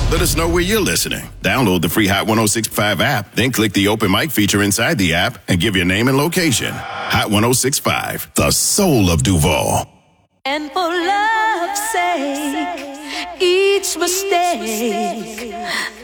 Let us know where you're listening. Download the free Hot 106.5 app, then click the open mic feature inside the app and give your name and location. Hot 106.5, the soul of Duval. And for love's sake, each mistake